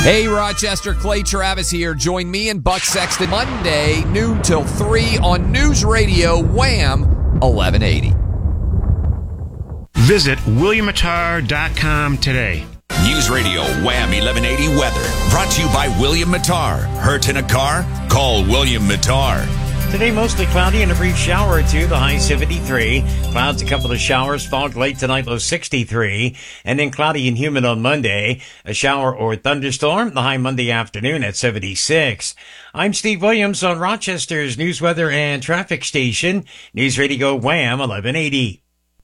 Hey, Rochester, Clay Travis here. Join me and Buck Sexton Monday, noon till 3 on News Radio Wham 1180. Visit WilliamMattar.com today. News Radio Wham 1180 weather. Brought to you by William Mattar. Hurt in a car? Call William Mattar. Today, mostly cloudy and a brief shower or two, the high 73. Clouds, a couple of showers, fog late tonight, low 63. And then cloudy and humid on Monday, a shower or thunderstorm, the high Monday afternoon at 76. I'm Steve Williams on Rochester's news, weather, and traffic station, News Radio Wham 1180.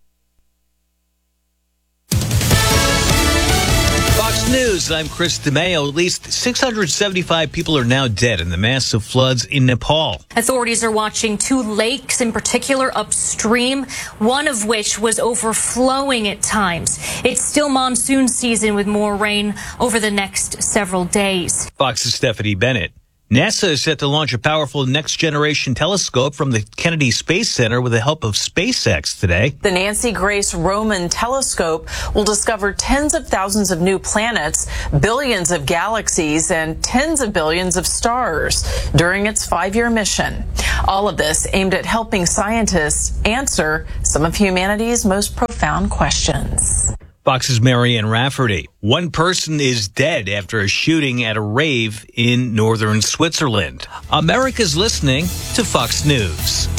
News. I'm Chris DeMeo. At least 675 people are now dead in the massive floods in Nepal. Authorities are watching two lakes in particular upstream, one of which was overflowing at times. It's still monsoon season with more rain over the next several days. Fox's Stephanie Bennett. NASA is set to launch a powerful next-generation telescope from the Kennedy Space Center with the help of SpaceX today. The Nancy Grace Roman telescope will discover tens of thousands of new planets, billions of galaxies, and tens of billions of stars during its 5-year mission. All of this aimed at helping scientists answer some of humanity's most profound questions. Fox's Marianne Rafferty. One person is dead after a shooting at a rave in northern Switzerland. America's listening to Fox News.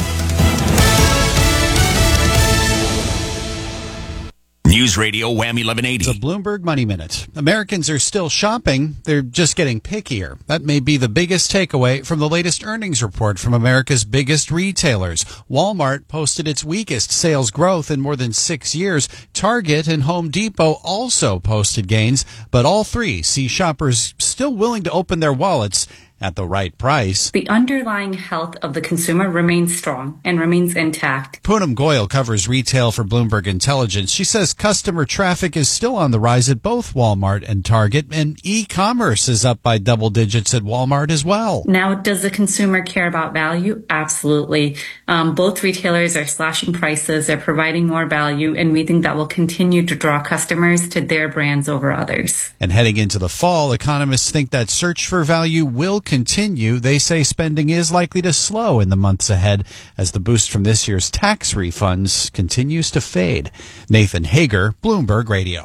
News Radio Wham 1180. It's a Bloomberg Money Minute. Americans are still shopping. They're just getting pickier. That may be the biggest takeaway from the latest earnings report from America's biggest retailers. Walmart posted its weakest sales growth in more than 6 years. Target and Home Depot also posted gains, but all three see shoppers still willing to open their wallets at the right price. The underlying health of the consumer remains strong and remains intact. Poonam Goyal covers retail for Bloomberg Intelligence. She says customer traffic is still on the rise at both Walmart and Target, and e-commerce is up by double digits at Walmart as well. Now, does the consumer care about value? Absolutely. Both retailers are slashing prices, they're providing more value, and we think that will continue to draw customers to their brands over others. And heading into the fall, economists think that search for value will continue. They say spending is likely to slow in the months ahead as the boost from this year's tax refunds continues to fade. Nathan Hager, Bloomberg Radio.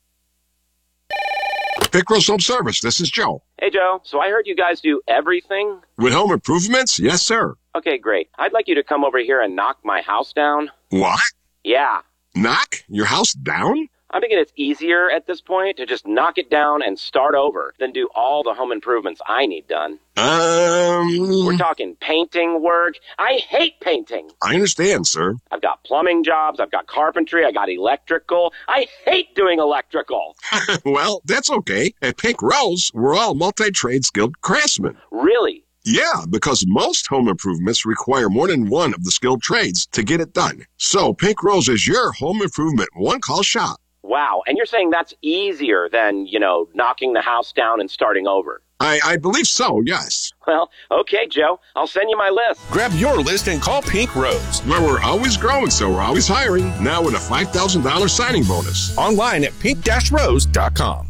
Pickrose Home Service, this is Joe. Hey, Joe. So I heard you guys do everything? With home improvements? Yes, sir. Okay, great. I'd like you to come over here and knock my house down. What? Yeah. Knock your house down? I'm thinking it's easier at this point to just knock it down and start over than do all the home improvements I need done. We're talking painting work. I hate painting. I understand, sir. I've got plumbing jobs. I've got carpentry. I got electrical. I hate doing electrical. Well, that's okay. At Pink Rose, we're all multi-trade skilled craftsmen. Really? Yeah, because most home improvements require more than one of the skilled trades to get it done. So Pink Rose is your home improvement one-call shop. Wow, and you're saying that's easier than, knocking the house down and starting over? I believe so, yes. Well, okay, Joe. I'll send you my list. Grab your list and call Pink Rose. Well, we're always growing, so we're always hiring. Now with a $5,000 signing bonus. Online at pink-rose.com.